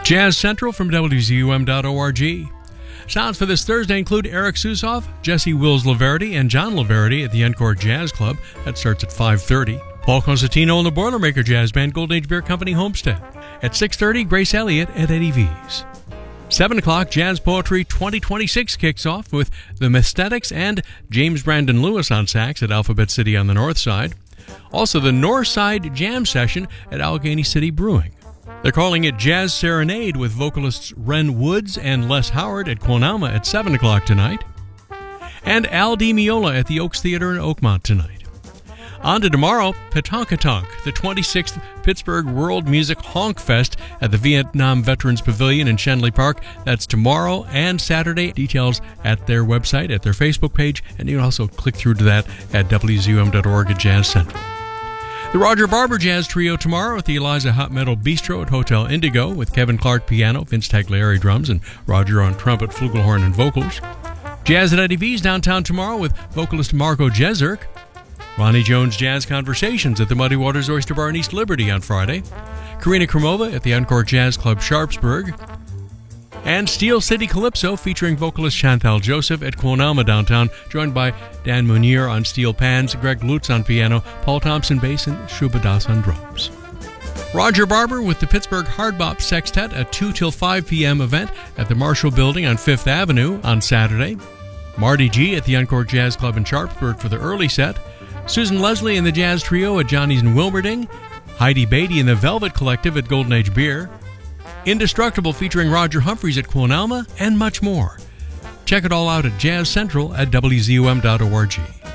Jazz Central from WZUM.org. Sounds for this Thursday include Eric Susoff, Jesse Wills Laverty, and John Laverty at the Encore Jazz Club. That starts at 5:30. Paul Constantino and the Boilermaker Jazz Band, Golden Age Beer Company, Homestead. At 6:30, Grace Elliott at Eddie V's. 7 o'clock, Jazz Poetry 2026 kicks off with the Mesthetics and James Brandon Lewis on sax at Alphabet City on the north side. Also, the North Side Jam Session at Allegheny City Brewing. They're calling it Jazz Serenade with vocalists Ren Woods and Les Howard at Quonalma at 7 o'clock tonight. And Al Di Meola at the Oaks Theater in Oakmont tonight. On to tomorrow, Petonkatonk, the 26th Pittsburgh World Music Honk Fest at the Vietnam Veterans Pavilion in Schenley Park. That's tomorrow and Saturday. Details at their website, at their Facebook page, and you can also click through to that at WZUM.org at Jazz Central. The Roger Barber Jazz Trio tomorrow at the Eliza Hot Metal Bistro at Hotel Indigo with Kevin Clark piano, Vince Tagliari drums, and Roger on trumpet, flugelhorn, and vocals. Jazz at Eddie V's downtown tomorrow with vocalist Marco Jezerk. Ronnie Jones Jazz Conversations at the Muddy Waters Oyster Bar in East Liberty on Friday. Karina Kromova at the Encore Jazz Club Sharpsburg. And Steel City Calypso featuring vocalist Chantal Joseph at Quonalma downtown, joined by Dan Munier on steel pans, Greg Lutz on piano, Paul Thompson bass, and Shubha Das on drums. Roger Barber with the Pittsburgh Hardbop Sextet, a 2 till 5 p.m. event at the Marshall Building on 5th Avenue on Saturday. Marty G at the Encore Jazz Club in Sharpsburg for the early set. Susan Leslie and the Jazz Trio at Johnny's in Wilmerding. Heidi Beatty and the Velvet Collective at Golden Age Beer. Indestructible featuring Roger Humphreys at Quonalma, and much more. Check it all out at Jazz Central at WZUM.org.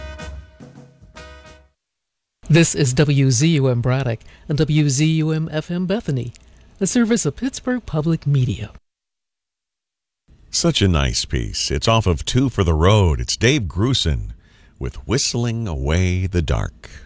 This is WZUM Braddock and WZUM FM Bethany, a service of Pittsburgh Public Media. Such a nice piece. It's off of Two for the Road. It's Dave Grusin with Whistling Away the Dark.